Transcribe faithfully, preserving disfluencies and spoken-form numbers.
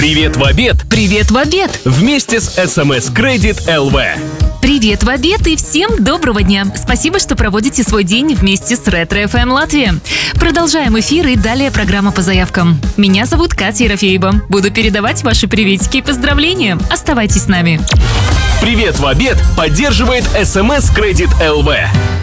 Привет в обед! Привет в обед! Вместе с эс эм эс Credit эл ви. Привет в обед и всем доброго дня! Спасибо, что проводите свой день вместе с Ретро эф эм Латвия. Продолжаем эфир и далее программа по заявкам. Меня зовут Катя Ерофеева. Буду передавать ваши приветики и поздравления. Оставайтесь с нами. Привет в обед поддерживает эс эм эс Credit эл ви.